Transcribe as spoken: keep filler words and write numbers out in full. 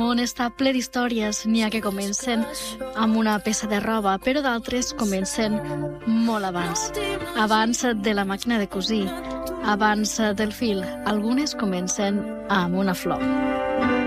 món està ple d'històries. N'hi ha que comencen amb una peça de roba, però d'altres comencen molt abans. Abans de la màquina de cosir, abans del fil. Algunes comencen amb una flor.